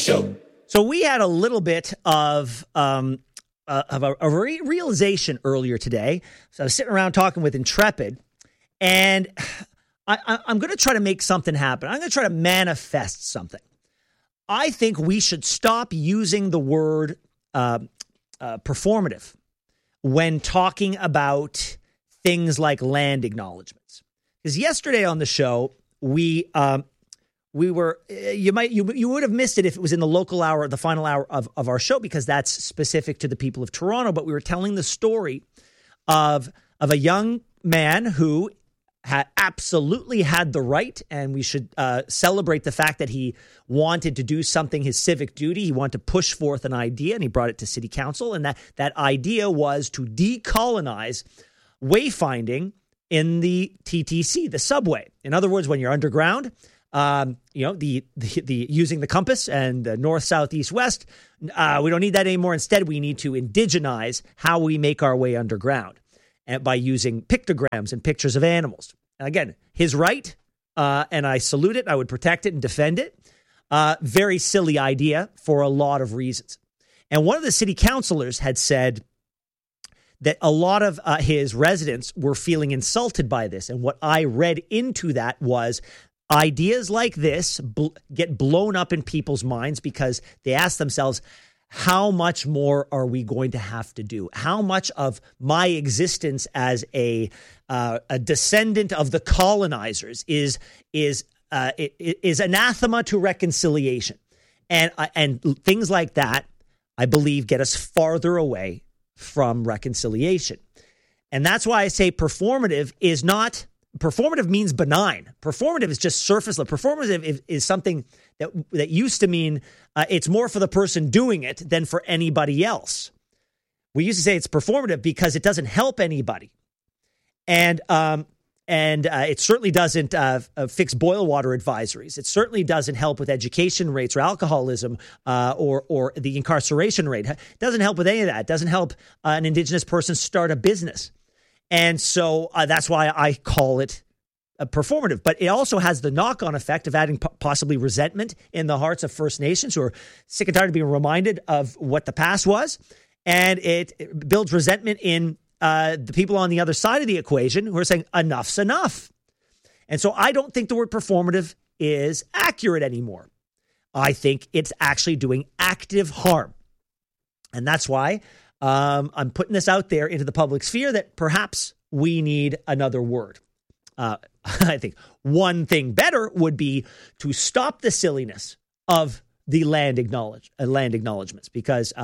Show. So we had a little bit of a realization earlier today. So I was sitting around talking with Intrepid, and I'm going to try to make something happen. I'm going to try to manifest something. I think we should stop using the word performative when talking about things like land acknowledgements. Because yesterday on the show, we were, you would have missed it if it was in the local hour, the final hour of our show, because that's specific to the people of Toronto. But we were telling the story of a young man who absolutely had the right, and we should celebrate the fact that he wanted to do something, his civic duty. He wanted to push forth an idea, and he brought it to city council. And that idea was to decolonize wayfinding in the TTC, the subway. In other words, when you're underground, the using the compass and the north, south, east, west, we don't need that anymore. Instead, we need to indigenize how we make our way underground, and by using pictograms and pictures of animals. And again, his right, and I salute it. I would protect it and defend it. Very silly idea for a lot of reasons. And one of the city councilors had said that a lot of his residents were feeling insulted by this. And what I read into that was ideas like this get blown up in people's minds because they ask themselves, how much more are we going to have to do? How much of my existence as a descendant of the colonizers is anathema to reconciliation? And things like that, I believe, get us farther away from reconciliation. And that's why I say performative means benign. Performative is just surface level. Performative is something that used to mean it's more for the person doing it than for anybody else. We used to say it's performative because it doesn't help anybody. And it certainly doesn't fix boil water advisories. It certainly doesn't help with education rates or alcoholism or the incarceration rate. It doesn't help with any of that. It doesn't help an Indigenous person start a business. And so that's why I call it performative. But it also has the knock-on effect of adding possibly resentment in the hearts of First Nations who are sick and tired of being reminded of what the past was. And it builds resentment in the people on the other side of the equation who are saying enough's enough. And so I don't think the word performative is accurate anymore. I think it's actually doing active harm. And that's why I'm putting this out there into the public sphere that perhaps we need another word. I think one thing better would be to stop the silliness of the land acknowledgements, because,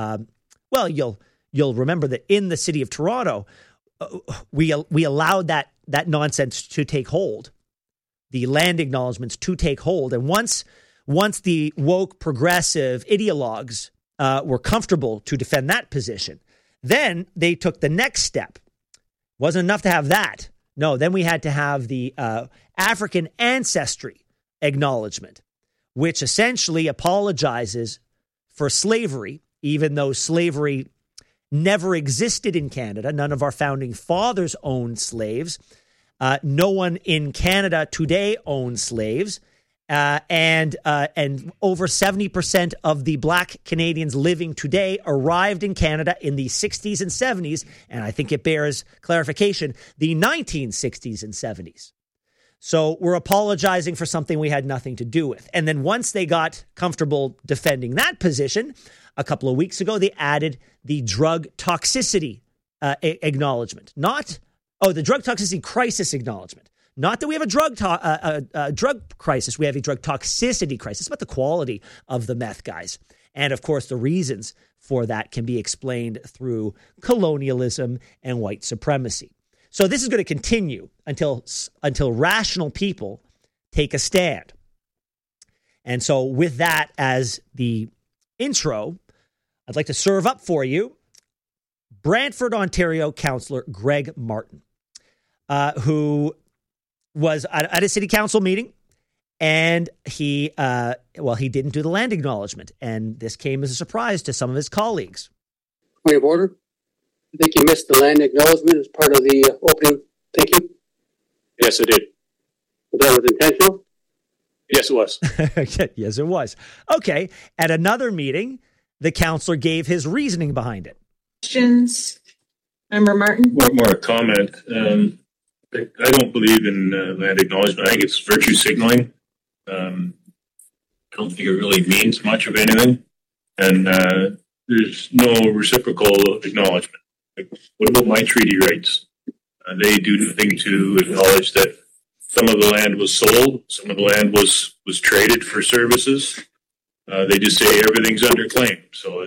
you'll remember that in the city of Toronto, we allowed that nonsense to take hold, the land acknowledgements to take hold, and once the woke progressive ideologues were comfortable to defend that position, then they took the next step. Wasn't enough to have that. No, then we had to have the African ancestry acknowledgement, which essentially apologizes for slavery, even though slavery never existed in Canada. None of our founding fathers owned slaves. No one in Canada today owns slaves. And over 70% of the Black Canadians living today arrived in Canada in the 60s and 70s, and I think it bears clarification, the 1960s and 70s. So we're apologizing for something we had nothing to do with. And then once they got comfortable defending that position, a couple of weeks ago, they added the drug toxicity acknowledgement. The drug toxicity crisis acknowledgement. Not that we have a drug crisis. We have a drug toxicity crisis. It's about the quality of the meth, guys. And, of course, the reasons for that can be explained through colonialism and white supremacy. So this is going to continue until rational people take a stand. And so with that as the intro, I'd like to serve up for you Brantford, Ontario Councillor Greg Martin, who was at a city council meeting, and he didn't do the land acknowledgement, and this came as a surprise to some of his colleagues. Point of order. I think you missed the land acknowledgement as part of the opening. Thank you. Yes, I did. Was that intentional? Yes, it was. Yes, it was. Okay. At another meeting, the counselor gave his reasoning behind it. Questions? Member Martin? More a comment. I don't believe in land acknowledgement. I think it's virtue signaling. I don't think it really means much of anything. And there's no reciprocal acknowledgement. What about my treaty rights? They do nothing to acknowledge that some of the land was sold, some of the land was traded for services. They just say everything's under claim. So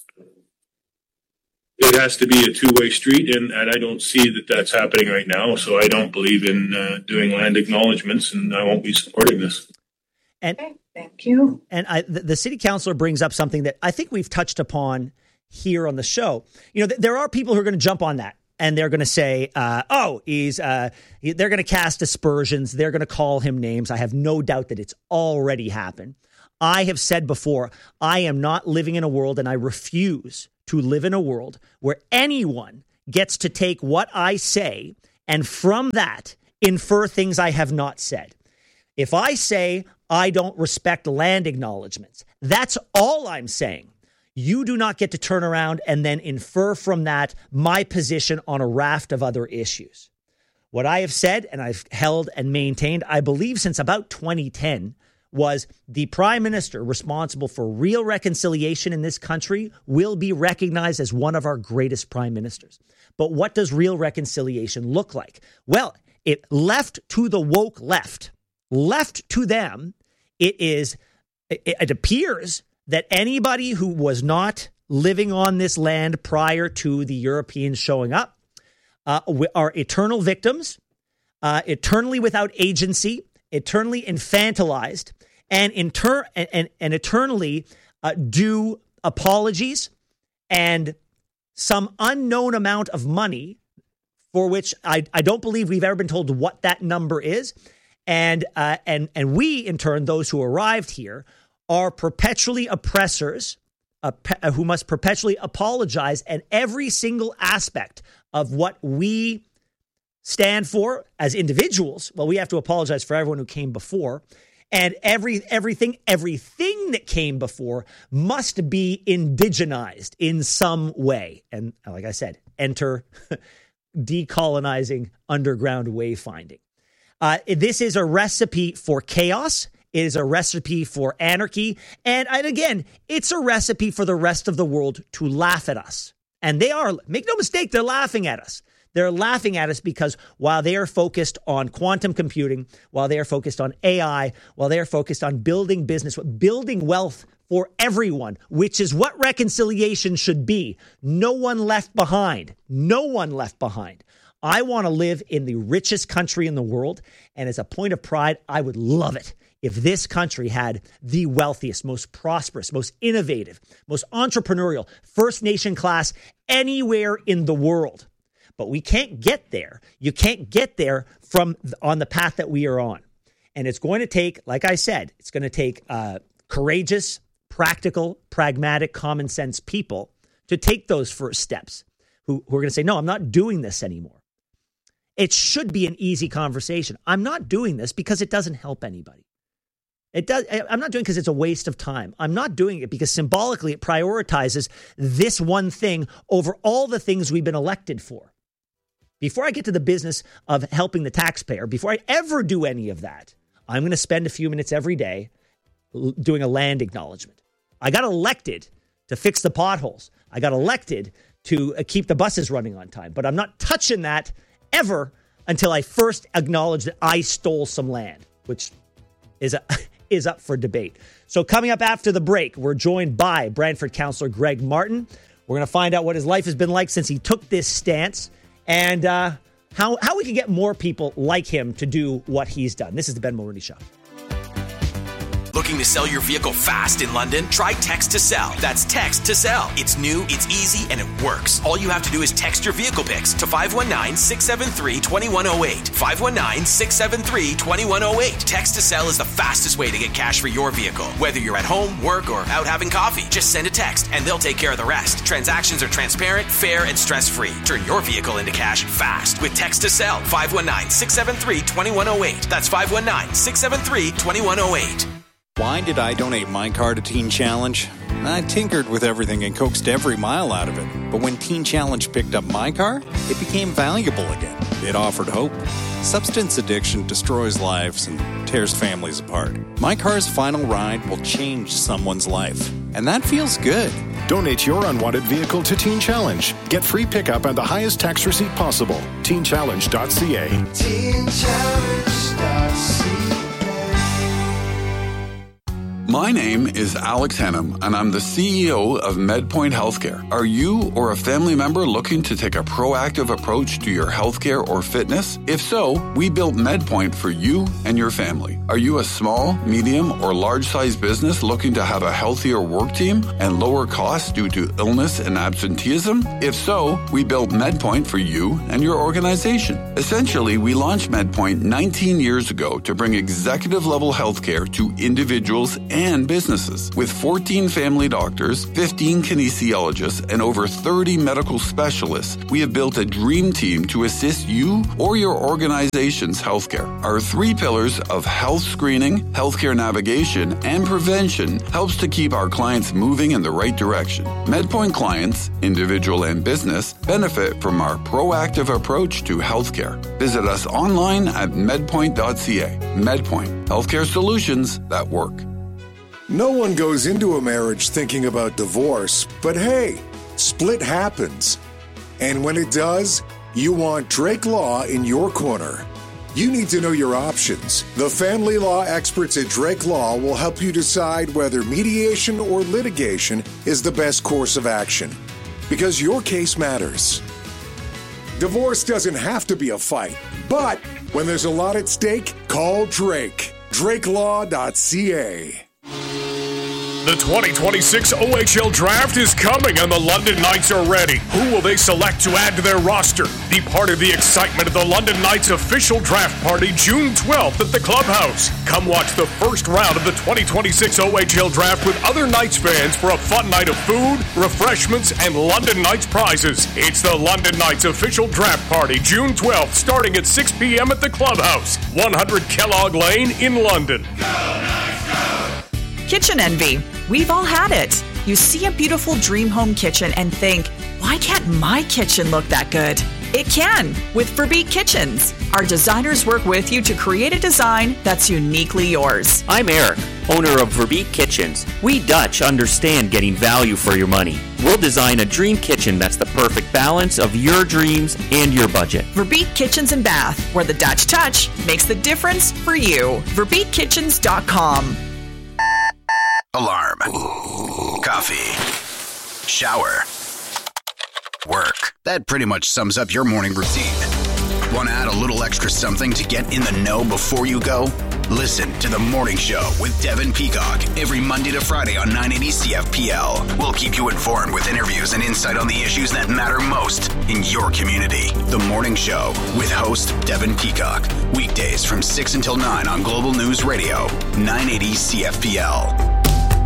it has to be a two-way street, and I don't see that that's happening right now. So I don't believe in doing land acknowledgements, and I won't be supporting this. And Okay, thank you. And the city councilor brings up something that I think we've touched upon here on the show. You know, there are people who are going to jump on that, and they're going to say, they're going to cast aspersions. They're going to call him names. I have no doubt that it's already happened. I have said before, I am not living in a world, and I refuse to live in a world where anyone gets to take what I say and from that infer things I have not said. If I say I don't respect land acknowledgements, that's all I'm saying. You do not get to turn around and then infer from that my position on a raft of other issues. What I have said, and I've held and maintained, I believe since about 2010, was the prime minister responsible for real reconciliation in this country will be recognized as one of our greatest prime ministers. But what does real reconciliation look like? Well, it left to the woke left to them, it appears that anybody who was not living on this land prior to the Europeans showing up are eternal victims, eternally without agency, eternally infantilized, and eternally due apologies and some unknown amount of money for which I don't believe we've ever been told what that number is. And we, in turn, those who arrived here, are perpetually oppressors who must perpetually apologize. And every single aspect of what we stand for as individuals, well, we have to apologize for everyone who came before. And everything that came before must be indigenized in some way. And like I said, enter decolonizing underground wayfinding. This is a recipe for chaos. It is a recipe for anarchy. And again, it's a recipe for the rest of the world to laugh at us. And they are, make no mistake, they're laughing at us. They're laughing at us because while they are focused on quantum computing, while they are focused on AI, while they are focused on building business, building wealth for everyone, which is what reconciliation should be. No one left behind. No one left behind. I want to live in the richest country in the world. And as a point of pride, I would love it if this country had the wealthiest, most prosperous, most innovative, most entrepreneurial First Nation class anywhere in the world. But we can't get there. You can't get there on the path that we are on. And it's going to take, like I said, it's going to take courageous, practical, pragmatic, common sense people to take those first steps who are going to say, no, I'm not doing this anymore. It should be an easy conversation. I'm not doing this because it doesn't help anybody. I'm not doing it because it's a waste of time. I'm not doing it because symbolically it prioritizes this one thing over all the things we've been elected for. Before I get to the business of helping the taxpayer, before I ever do any of that, I'm going to spend a few minutes every day doing a land acknowledgement. I got elected to fix the potholes. I got elected to keep the buses running on time. But I'm not touching that ever until I first acknowledge that I stole some land, which is up for debate. So coming up after the break, we're joined by Brantford Councillor Greg Martin. We're going to find out what his life has been like since he took this stance and how we can get more people like him to do what he's done. This is the Ben Mulroney Show. Looking to sell your vehicle fast in London? Try Text to Sell. That's Text to Sell. It's new, it's easy, and it works. All you have to do is text your vehicle pics to 519-673-2108. 519-673-2108. Text to Sell is the fastest way to get cash for your vehicle. Whether you're at home, work, or out having coffee, just send a text and they'll take care of the rest. Transactions are transparent, fair, and stress-free. Turn your vehicle into cash fast with Text to Sell. 519-673-2108. That's 519-673-2108. Why did I donate my car to Teen Challenge? I tinkered with everything and coaxed every mile out of it. But when Teen Challenge picked up my car, it became valuable again. It offered hope. Substance addiction destroys lives and tears families apart. My car's final ride will change someone's life. And that feels good. Donate your unwanted vehicle to Teen Challenge. Get free pickup and the highest tax receipt possible. TeenChallenge.ca. TeenChallenge.ca. My name is Alex Hennum, and I'm the CEO of MedPoint Healthcare. Are you or a family member looking to take a proactive approach to your healthcare or fitness? If so, we built MedPoint for you and your family. Are you a small, medium, or large-sized business looking to have a healthier work team and lower costs due to illness and absenteeism? If so, we built MedPoint for you and your organization. Essentially, we launched MedPoint 19 years ago to bring executive-level healthcare to individuals and businesses. With 14 family doctors, 15 kinesiologists, and over 30 medical specialists, we have built a dream team to assist you or your organization's healthcare. Our 3 pillars of health screening, healthcare navigation, and prevention helps to keep our clients moving in the right direction. MedPoint clients, individual and business, benefit from our proactive approach to healthcare. Visit us online at medpoint.ca. MedPoint, healthcare solutions that work. No one goes into a marriage thinking about divorce, but hey, split happens. And when it does, you want Drake Law in your corner. You need to know your options. The family law experts at Drake Law will help you decide whether mediation or litigation is the best course of action, because your case matters. Divorce doesn't have to be a fight, but when there's a lot at stake, call Drake. DrakeLaw.ca. The 2026 OHL Draft is coming and the London Knights are ready. Who will they select to add to their roster? Be part of the excitement of the London Knights official draft party June 12th at the Clubhouse. Come watch the first round of the 2026 OHL Draft with other Knights fans for a fun night of food, refreshments, and London Knights prizes. It's the London Knights official draft party June 12th starting at 6 p.m. at the Clubhouse, 100 Kellogg Lane in London. Go Knights, go! Kitchen envy. We've all had it. You see a beautiful dream home kitchen and think, why can't my kitchen look that good? It can with Verbeek Kitchens. Our designers work with you to create a design that's uniquely yours. I'm Eric, owner of Verbeek Kitchens. We Dutch understand getting value for your money. We'll design a dream kitchen that's the perfect balance of your dreams and your budget. Verbeek Kitchens and Bath, where the Dutch touch makes the difference for you. VerbeekKitchens.com. Alarm. Coffee. Shower. Work. That pretty much sums up your morning routine. Want to add a little extra something to get in the know before you go? Listen to The Morning Show with Devin Peacock every Monday to Friday on 980 CFPL. We'll keep you informed with interviews and insight on the issues that matter most in your community. The Morning Show with host Devin Peacock. Weekdays from 6 until 9 on Global News Radio, 980 CFPL.